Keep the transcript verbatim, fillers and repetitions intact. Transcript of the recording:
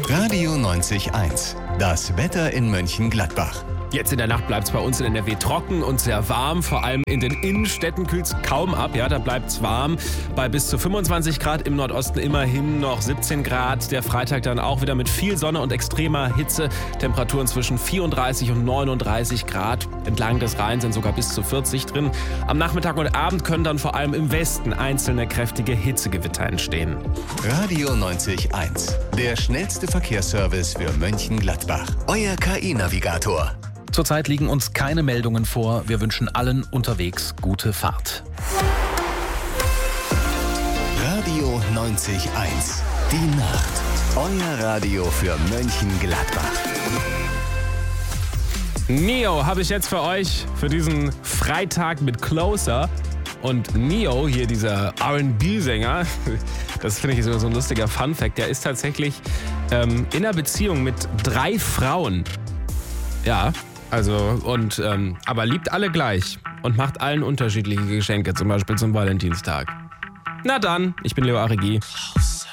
Radio neunzig eins. Das Wetter in Mönchengladbach. Jetzt in der Nacht bleibt es bei uns in N R W trocken und sehr warm. Vor allem in den Innenstädten kühlt es kaum ab. Ja, da bleibt es warm. Bei bis zu fünfundzwanzig Grad, im Nordosten immerhin noch siebzehn Grad. Der Freitag dann auch wieder mit viel Sonne und extremer Hitze. Temperaturen zwischen vierunddreißig und neununddreißig Grad. Entlang des Rheins sind sogar bis zu vierzig drin. Am Nachmittag und Abend können dann vor allem im Westen einzelne kräftige Hitzegewitter entstehen. Radio neunzig eins. Der schnellste Verkehrsservice für Mönchengladbach. Euer K I-Navigator. Zurzeit liegen uns keine Meldungen vor. Wir wünschen allen unterwegs gute Fahrt. Radio neunzig eins. Die Nacht. Euer Radio für Mönchengladbach. Neo habe ich jetzt für euch für diesen Freitag mit Closer. Und Neo, hier dieser R and B-Sänger, das finde ich so, so ein lustiger Funfact, der ist tatsächlich ähm, in einer Beziehung mit drei Frauen. Ja, also, und, ähm, aber liebt alle gleich und macht allen unterschiedliche Geschenke, zum Beispiel zum Valentinstag. Na dann, ich bin Leo Arigi.